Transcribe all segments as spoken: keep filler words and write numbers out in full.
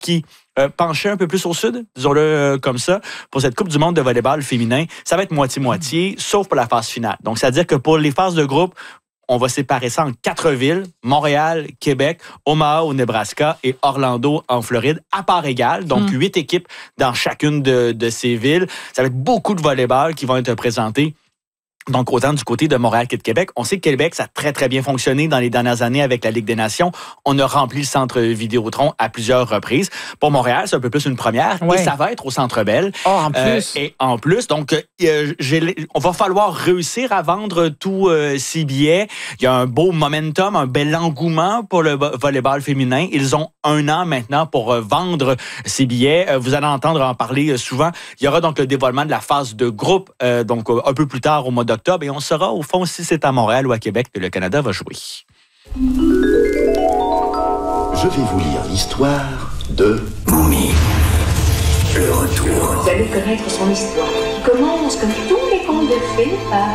qui euh, penchait un peu plus au sud, disons-le euh, comme ça, pour cette Coupe du monde de volleyball féminin. Ça va être moitié-moitié, sauf pour la phase finale. Donc, c'est-à-dire que pour les phases de groupe, on va séparer ça en quatre villes, Montréal, Québec, Omaha au Nebraska et Orlando en Floride, à part égale. Donc, mmh. huit équipes dans chacune de, de ces villes. Ça va être beaucoup de volleyball qui vont être présentés. Donc, autant du côté de Montréal que de Québec. On sait que Québec, ça a très, très bien fonctionné dans les dernières années avec la Ligue des Nations. On a rempli le centre Vidéotron à plusieurs reprises. Pour Montréal, c'est un peu plus une première. Ouais. Et ça va être au Centre Bell. Oh, en plus. Euh, et en plus, donc, euh, j'ai, on va falloir réussir à vendre tous euh, ces billets. Il y a un beau momentum, un bel engouement pour le volleyball féminin. Ils ont un an maintenant pour euh, vendre ces billets. Euh, vous allez entendre en parler euh, souvent. Il y aura donc le dévoilement de la phase de groupe, euh, donc euh, un peu plus tard au mois de d'octobre, et on saura, au fond, si c'est à Montréal ou à Québec que le Canada va jouer. Je vais vous lire l'histoire de Mummy, le retour. Vous allez connaître son histoire, qui commence comme tous les contes de fées par...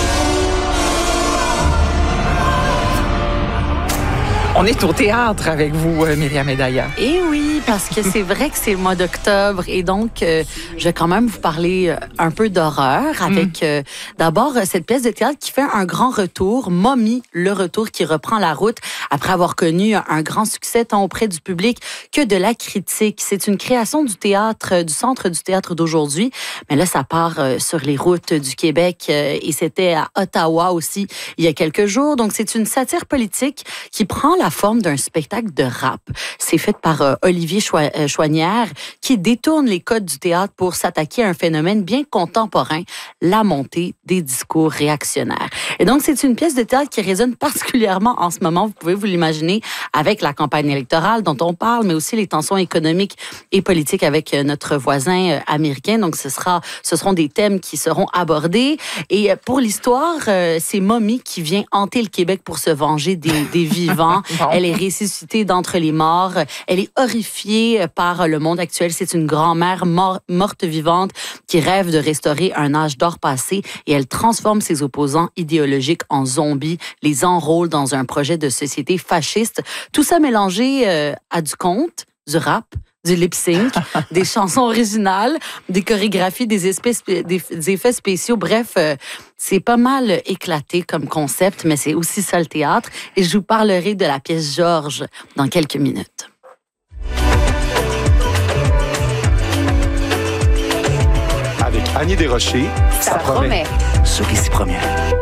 On est au théâtre avec vous, Myriam Edaya. Eh oui, parce que c'est vrai que c'est le mois d'octobre et donc euh, je vais quand même vous parler un peu d'horreur avec mm. euh, d'abord cette pièce de théâtre qui fait un grand retour, Mummy, le retour qui reprend la route après avoir connu un grand succès tant auprès du public que de la critique. C'est une création du théâtre, du Centre du théâtre d'aujourd'hui, mais là ça part euh, sur les routes du Québec euh, et c'était à Ottawa aussi il y a quelques jours. Donc c'est une satire politique qui prend la forme d'un spectacle de rap. C'est fait par euh, Olivier Choi- euh, Chouanière qui détourne les codes du théâtre pour s'attaquer à un phénomène bien contemporain, la montée des discours réactionnaires. Et donc, c'est une pièce de théâtre qui résonne particulièrement en ce moment, vous pouvez vous l'imaginer, avec la campagne électorale dont on parle, mais aussi les tensions économiques et politiques avec euh, notre voisin euh, américain. Donc, ce sera, ce seront des thèmes qui seront abordés. Et euh, pour l'histoire, euh, c'est Mummy qui vient hanter le Québec pour se venger des, des vivants. Bon. Elle est ressuscitée d'entre les morts. Elle est horrifiée par le monde actuel. C'est une grand-mère mor- morte vivante qui rêve de restaurer un âge d'or passé et elle transforme ses opposants idéologiques en zombies, les enrôle dans un projet de société fasciste. Tout ça mélangé euh, à du conte, du rap, du lip-sync, des chansons originales, des chorégraphies, des, espèces, des, des effets spéciaux. Bref, euh, c'est pas mal éclaté comme concept, mais c'est aussi ça le théâtre. Et je vous parlerai de la pièce Georges dans quelques minutes. Avec Annie Desrochers, ça, ça promet. promet. Sur Ici Première.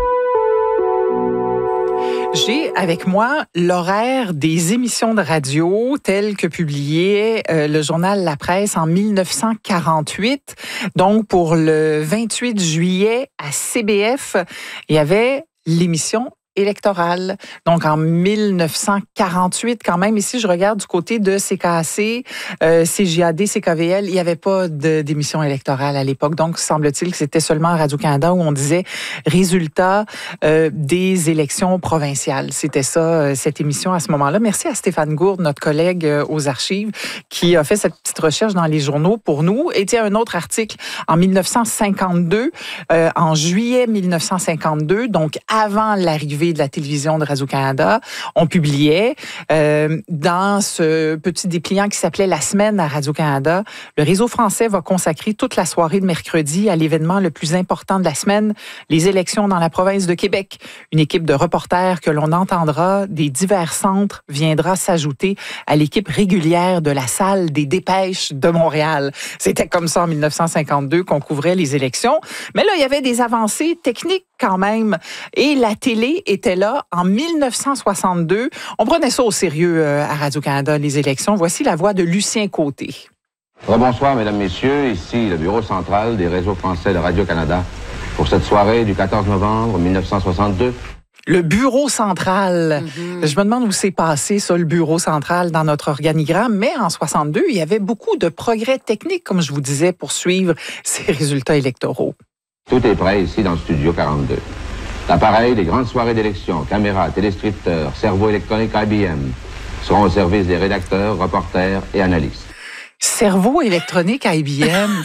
J'ai avec moi l'horaire des émissions de radio telles que publiées euh, le journal La Presse en dix-neuf cent quarante-huit. Donc, pour le vingt-huit juillet à C B F, il y avait l'émission électorale. Donc, en dix-neuf cent quarante-huit, quand même, ici, je regarde du côté de C K A C, euh, C J A D, C K V L, il n'y avait pas de, d'émission électorale à l'époque. Donc, semble-t-il que c'était seulement à Radio-Canada où on disait résultat euh, des élections provinciales. C'était ça, euh, cette émission à ce moment-là. Merci à Stéphane Gourde, notre collègue euh, aux archives, qui a fait cette petite recherche dans les journaux pour nous. Et tiens, un autre article en dix-neuf cent cinquante-deux, euh, en juillet dix-neuf cent cinquante-deux, donc avant l'arrivée de la télévision de Radio-Canada, on publiait euh, dans ce petit dépliant qui s'appelait La Semaine à Radio-Canada, le réseau français va consacrer toute la soirée de mercredi à l'événement le plus important de la semaine, les élections dans la province de Québec. Une équipe de reporters que l'on entendra des divers centres viendra s'ajouter à l'équipe régulière de la salle des dépêches de Montréal. C'était comme ça en dix-neuf cent cinquante-deux qu'on couvrait les élections. Mais là, il y avait des avancées techniques quand même. Et la télé était là en dix-neuf cent soixante-deux. On prenait ça au sérieux à Radio-Canada, les élections. Voici la voix de Lucien Côté. Rebonsoir, mesdames, messieurs. Ici le bureau central des réseaux français de Radio-Canada pour cette soirée du quatorze novembre dix-neuf cent soixante-deux. Le bureau central. Mm-hmm. Je me demande où c'est passé, ça, le bureau central dans notre organigramme. Mais en soixante-deux, il y avait beaucoup de progrès techniques, comme je vous disais, pour suivre ces résultats électoraux. Tout est prêt ici dans le studio quarante-deux. L'appareil des grandes soirées d'élection, caméras, téléscripteurs, cerveaux électroniques I B M seront au service des rédacteurs, reporters et analystes. Cerveau électronique I B M.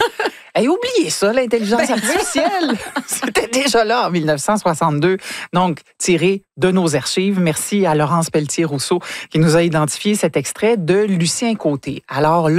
Hey, oubliez ça, l'intelligence Ben, artificielle. C'était déjà là en dix-neuf cent soixante-deux. Donc, tiré de nos archives. Merci à Laurence Pelletier-Rousseau qui nous a identifié cet extrait de Lucien Côté. Alors,